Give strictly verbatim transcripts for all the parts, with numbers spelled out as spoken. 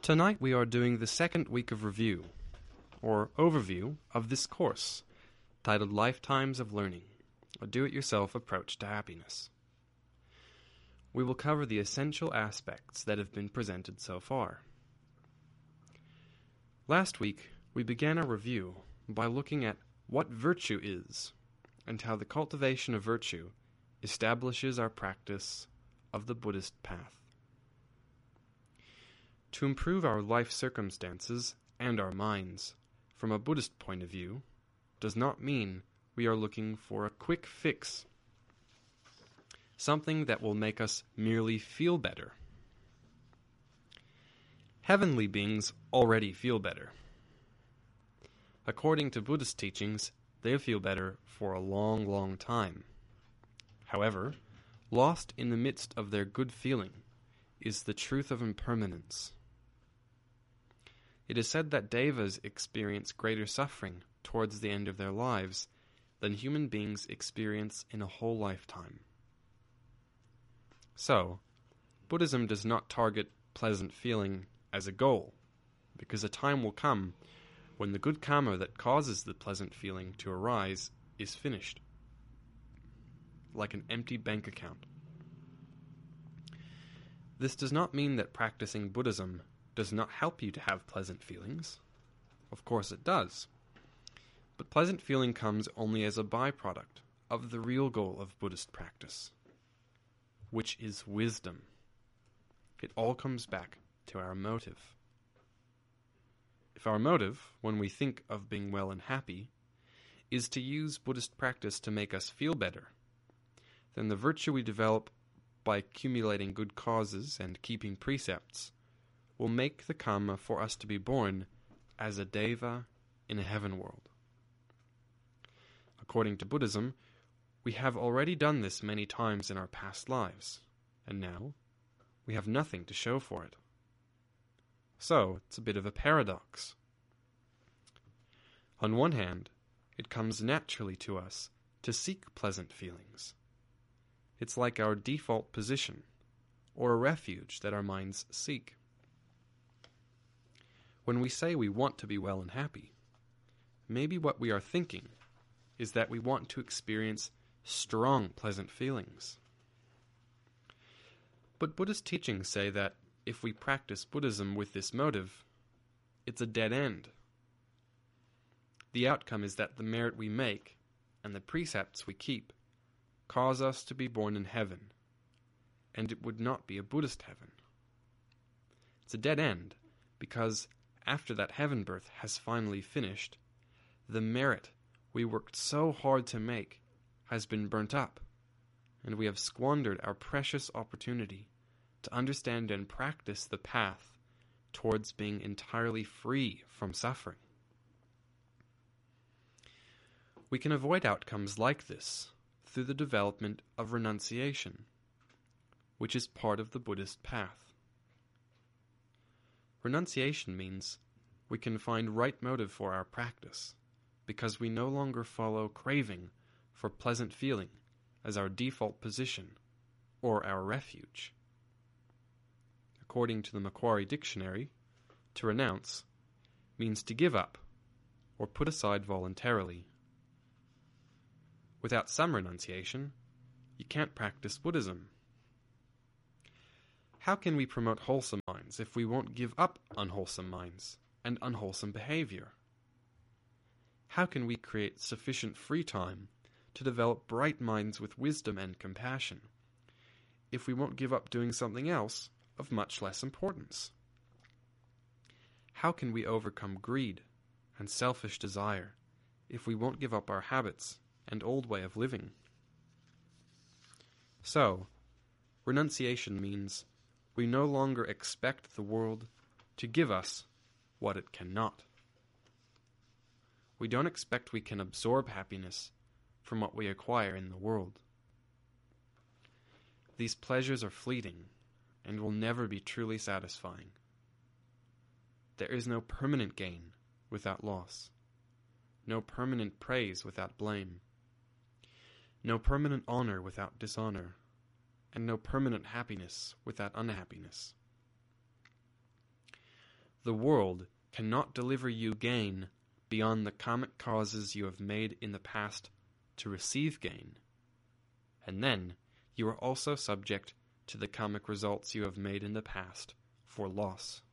Tonight we are doing the second week of review, or overview, of this course, titled Lifetimes of Learning, a do-it-yourself approach to happiness. We will cover the essential aspects that have been presented so far. Last week, we began our review by looking at what virtue is, and how the cultivation of virtue establishes our practice of the Buddhist path. To improve our life circumstances and our minds from a Buddhist point of view does not mean we are looking for a quick fix, something that will make us merely feel better. Heavenly beings already feel better. According to Buddhist teachings, they feel better for a long, long time. However, lost in the midst of their good feeling is the truth of impermanence. It is said that devas experience greater suffering towards the end of their lives than human beings experience in a whole lifetime. So, Buddhism does not target pleasant feeling as a goal, because a time will come when the good karma that causes the pleasant feeling to arise is finished, like an empty bank account. This does not mean that practicing Buddhism does not help you to have pleasant feelings. Of course it does. But pleasant feeling comes only as a byproduct of the real goal of Buddhist practice, which is wisdom. It all comes back to our motive. If our motive, when we think of being well and happy, is to use Buddhist practice to make us feel better, then the virtue we develop by accumulating good causes and keeping precepts will make the karma for us to be born as a deva in a heaven world. According to Buddhism, we have already done this many times in our past lives, and now we have nothing to show for it. So, it's a bit of a paradox. On one hand, it comes naturally to us to seek pleasant feelings. It's like our default position, or a refuge that our minds seek. When we say we want to be well and happy, maybe what we are thinking is that we want to experience strong, pleasant feelings. But Buddhist teachings say that if we practice Buddhism with this motive, it's a dead end. The outcome is that the merit we make and the precepts we keep cause us to be born in heaven, and it would not be a Buddhist heaven. It's a dead end because after that heaven birth has finally finished, the merit we worked so hard to make has been burnt up, and we have squandered our precious opportunity to understand and practice the path towards being entirely free from suffering. We can avoid outcomes like this through the development of renunciation, which is part of the Buddhist path. Renunciation means we can find right motive for our practice, because we no longer follow craving for pleasant feeling as our default position or our refuge. According to the Macquarie Dictionary, to renounce means to give up or put aside voluntarily. Without some renunciation, you can't practice Buddhism. How can we promote wholesome minds if we won't give up unwholesome minds and unwholesome behavior? How can we create sufficient free time to develop bright minds with wisdom and compassion if we won't give up doing something else of much less importance? How can we overcome greed and selfish desire if we won't give up our habits and old way of living? So, renunciation means we no longer expect the world to give us what it cannot. We don't expect we can absorb happiness from what we acquire in the world. These pleasures are fleeting and will never be truly satisfying. There is no permanent gain without loss, no permanent praise without blame, no permanent honor without dishonor, and no permanent happiness without unhappiness. The world cannot deliver you gain beyond the karmic causes you have made in the past to receive gain, and then you are also subject to the karmic results you have made in the past for loss.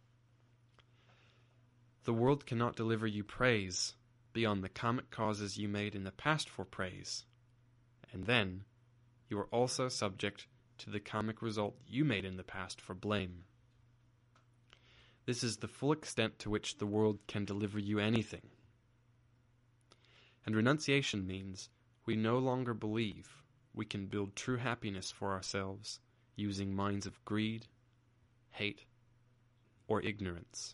The world cannot deliver you praise beyond the karmic causes you made in the past for praise, and then you are also subject to the karmic result you made in the past for blame. This is the full extent to which the world can deliver you anything. And renunciation means we no longer believe we can build true happiness for ourselves using minds of greed, hate, or ignorance.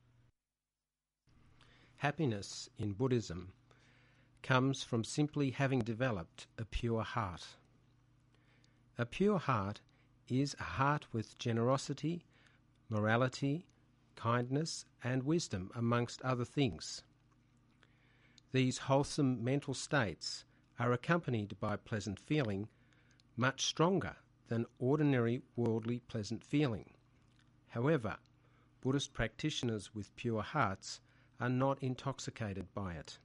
Happiness in Buddhism comes from simply having developed a pure heart. A pure heart is a heart with generosity, morality, kindness, and wisdom, amongst other things. These wholesome mental states are accompanied by pleasant feeling, much stronger than ordinary worldly pleasant feeling. However, Buddhist practitioners with pure hearts are not intoxicated by it.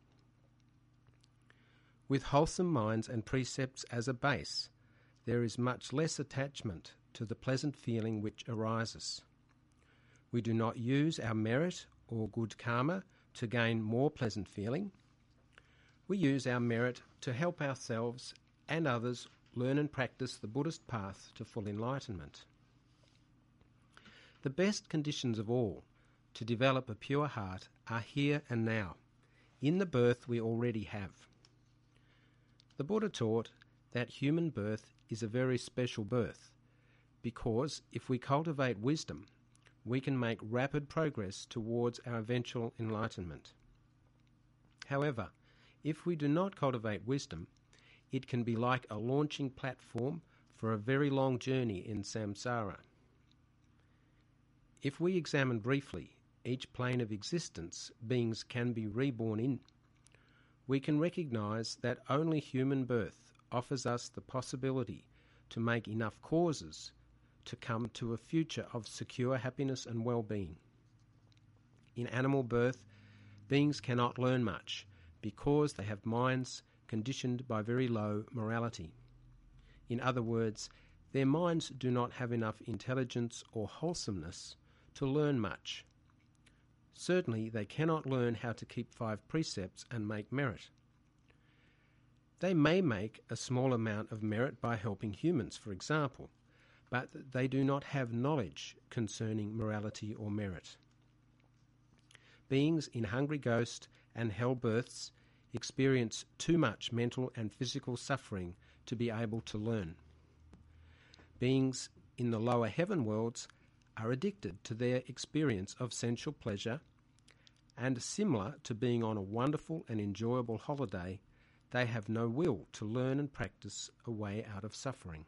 With wholesome minds and precepts as a base, there is much less attachment to the pleasant feeling which arises. We do not use our merit or good karma to gain more pleasant feeling. We use our merit to help ourselves and others learn and practice the Buddhist path to full enlightenment. The best conditions of all to develop a pure heart are here and now, in the birth we already have. The Buddha taught that human birth is a very special birth, because if we cultivate wisdom, we can make rapid progress towards our eventual enlightenment. However, if we do not cultivate wisdom, it can be like a launching platform for a very long journey in samsara. If we examine briefly each plane of existence beings can be reborn in, we can recognize that only human birth offers us the possibility to make enough causes to come to a future of secure happiness and well-being. In animal birth, beings cannot learn much because they have minds conditioned by very low morality. In other words, their minds do not have enough intelligence or wholesomeness to learn much. Certainly, they cannot learn how to keep five precepts and make merit. They may make a small amount of merit by helping humans, for example, but they do not have knowledge concerning morality or merit. Beings in hungry ghost and hell births experience too much mental and physical suffering to be able to learn. Beings in the lower heaven worlds are addicted to their experience of sensual pleasure, and similar to being on a wonderful and enjoyable holiday, they have no will to learn and practice a way out of suffering.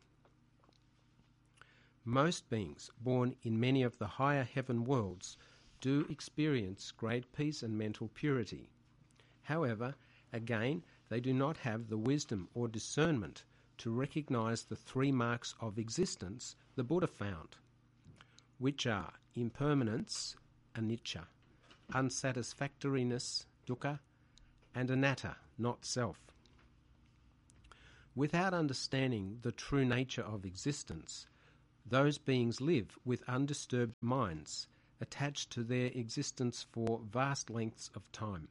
Most beings born in many of the higher heaven worlds do experience great peace and mental purity. However, again, they do not have the wisdom or discernment to recognize the three marks of existence the Buddha found, which are impermanence, anicca, unsatisfactoriness, dukkha, and anatta, not self. Without understanding the true nature of existence, those beings live with undisturbed minds, attached to their existence for vast lengths of time.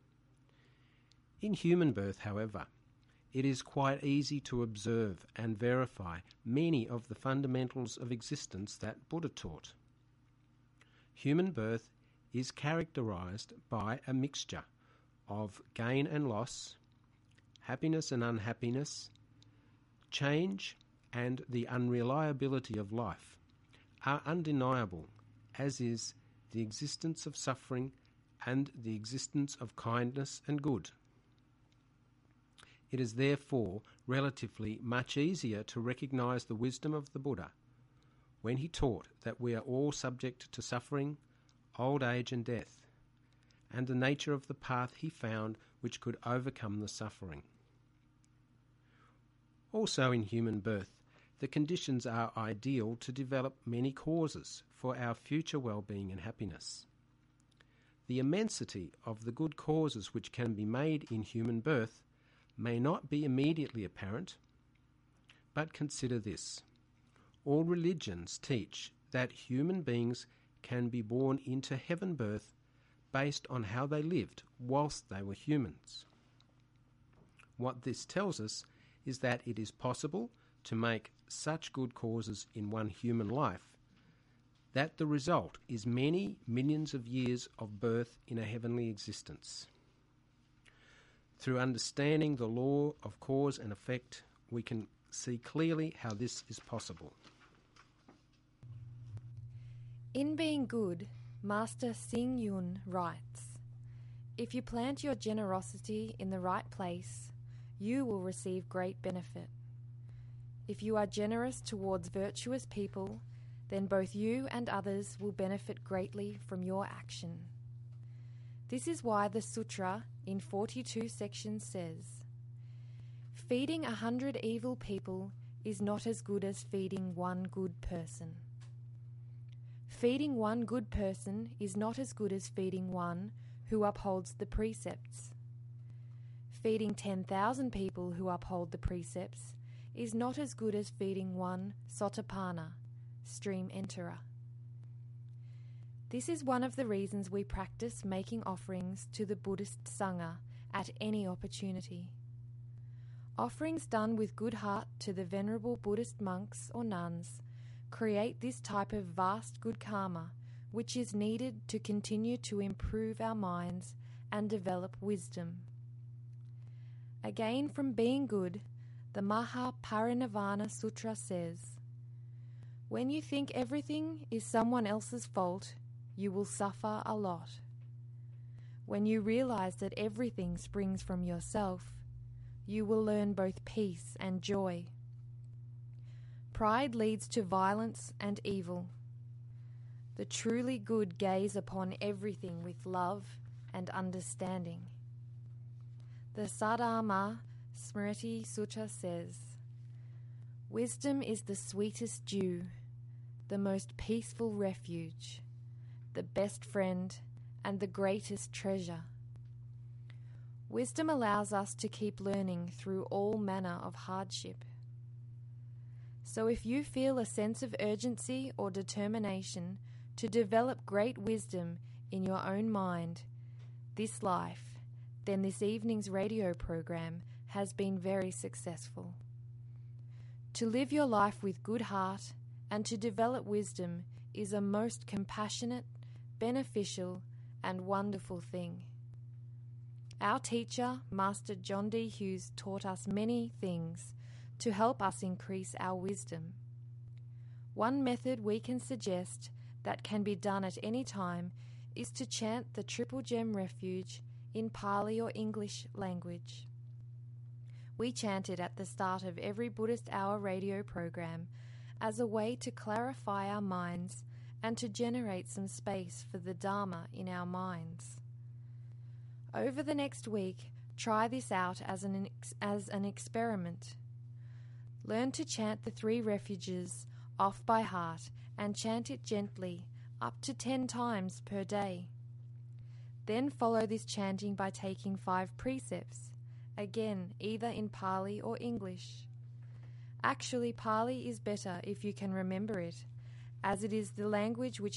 In human birth, however, it is quite easy to observe and verify many of the fundamentals of existence that Buddha taught. Human birth is characterized by a mixture of gain and loss, happiness and unhappiness, change, and the unreliability of life are undeniable, as is the existence of suffering and the existence of kindness and good. It is therefore relatively much easier to recognize the wisdom of the Buddha when he taught that we are all subject to suffering, old age and death, and the nature of the path he found which could overcome the suffering. Also in human birth, the conditions are ideal to develop many causes for our future well-being and happiness. The immensity of the good causes which can be made in human birth may not be immediately apparent, but consider this. All religions teach that human beings can be born into heaven birth based on how they lived whilst they were humans. What this tells us is that it is possible to make such good causes in one human life that the result is many millions of years of birth in a heavenly existence. Through understanding the law of cause and effect, we can see clearly how this is possible. In Being Good, Master Xing Yun writes, "If you plant your generosity in the right place, you will receive great benefit. If you are generous towards virtuous people, then both you and others will benefit greatly from your action." This is why the sutra in forty-two sections says, "Feeding a hundred evil people is not as good as feeding one good person. Feeding one good person is not as good as feeding one who upholds the precepts. Feeding ten thousand people who uphold the precepts is not as good as feeding one Sotapanna, stream enterer." This is one of the reasons we practice making offerings to the Buddhist Sangha at any opportunity. Offerings done with good heart to the venerable Buddhist monks or nuns create this type of vast good karma which is needed to continue to improve our minds and develop wisdom. Again, from Being Good, the Mahaparinirvana Sutra says, "When you think everything is someone else's fault, you will suffer a lot. When you realize that everything springs from yourself, you will learn both peace and joy. Pride leads to violence and evil. The truly good gaze upon everything with love and understanding." The Saddharma Smriti Sutta says, "Wisdom is the sweetest dew, the most peaceful refuge, the best friend, and the greatest treasure." Wisdom allows us to keep learning through all manner of hardship. So if you feel a sense of urgency or determination to develop great wisdom in your own mind, this life, then this evening's radio program has been very successful. To live your life with good heart and to develop wisdom is a most compassionate, beneficial, and wonderful thing. Our teacher, Master John D. Hughes, taught us many things to help us increase our wisdom. One method we can suggest that can be done at any time is to chant the Triple Gem Refuge in Pali or English language. We chant it at the start of every Buddhist Hour radio program as a way to clarify our minds and to generate some space for the Dharma in our minds. Over the next week, try this out as an, ex- as an experiment. Learn to chant the three refuges off by heart and chant it gently up to ten times per day. Then follow this chanting by taking five precepts, again either in Pali or English. Actually, Pali is better if you can remember it, as it is the language which